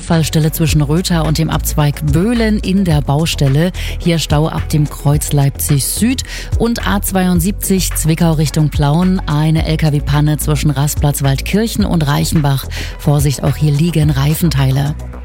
Unfallstelle zwischen Rötha und dem Abzweig Böhlen in der Baustelle. Hier Stau ab dem Kreuz Leipzig Süd und A72 Zwickau Richtung Plauen. Eine LKW-Panne zwischen Rastplatz Waldkirchen und Reichenbach. Vorsicht, auch hier liegen Reifenteile.